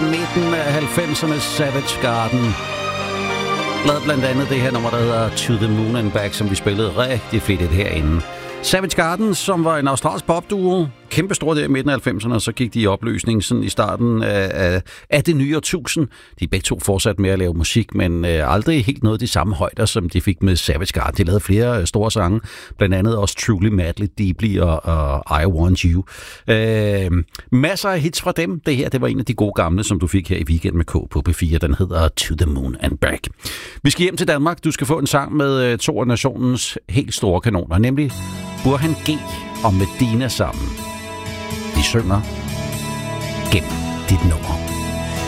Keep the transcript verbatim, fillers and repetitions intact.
midten af halvfemserne, Savage Garden. Lavede blandt andet det her nummer, der hedder To the Moon and Back, som vi spillede rigtig fedt herinde. Savage Garden, som var en australsk popduo, kæmpe stor der i midten af halvfemserne, og så gik de i opløsning sådan i starten af, af, af det nye årtusind. De er begge to fortsat med at lave musik, men øh, aldrig helt noget de samme højder, som de fik med Savage Garden. De lavede flere øh, store sange, blandt andet også Truly, Madly, Deeply og, og I Want You. Øh, masser af hits fra dem. Det her, det var en af de gode gamle, som du fik her i Weekend med K på P fire. Den hedder To the Moon and Back. Vi skal hjem til Danmark. Du skal få en sang med øh, to af nationens helt store kanoner, nemlig Burhan G og Medina sammen. De synger Gem dit nummer.